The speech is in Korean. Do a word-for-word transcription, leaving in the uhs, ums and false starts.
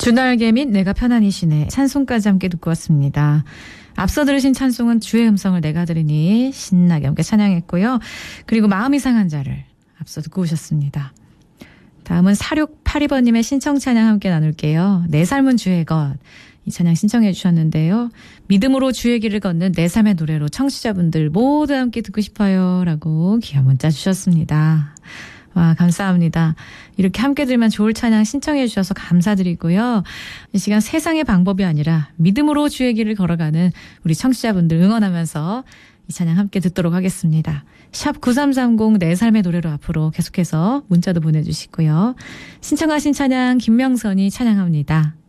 주날개 및 내가 편안히 쉬네 찬송까지 함께 듣고 왔습니다. 앞서 들으신 찬송은 주의 음성을 내가 들으니 신나게 함께 찬양했고요. 그리고 마음이 상한 자를 앞서 듣고 오셨습니다. 다음은 사육팔이 번님의 신청 찬양 함께 나눌게요. 내 삶은 주의 것. 이 찬양 신청해 주셨는데요. 믿음으로 주의 길을 걷는 내 삶의 노래로 청취자분들 모두 함께 듣고 싶어요. 라고 귀한 문자 주셨습니다. 와, 감사합니다. 이렇게 함께 들으면 좋을 찬양 신청해 주셔서 감사드리고요. 이 시간 세상의 방법이 아니라 믿음으로 주의 길을 걸어가는 우리 청취자분들 응원하면서 이 찬양 함께 듣도록 하겠습니다. 샵 구삼삼공 내 삶의 노래로 앞으로 계속해서 문자도 보내주시고요. 신청하신 찬양 김명선이 찬양합니다.